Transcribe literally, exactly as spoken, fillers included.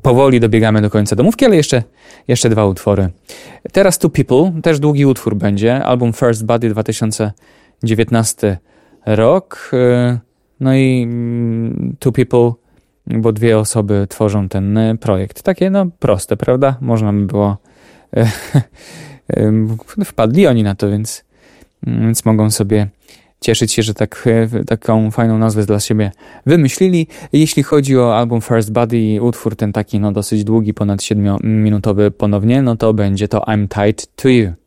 powoli dobiegamy do końca domówki, ale jeszcze, jeszcze dwa utwory. Teraz Two People, też długi utwór będzie. Album First Body dwa tysiące dziewiętnasty rok. No i Two People, bo dwie osoby tworzą ten projekt. Takie no proste, prawda? Można by było... Wpadli oni na to, więc, więc mogą sobie cieszyć się, że tak, taką fajną nazwę dla siebie wymyślili. Jeśli chodzi o album First Body i utwór ten taki no dosyć długi, ponad siedmiominutowy ponownie, no to będzie to I'm Tied to You.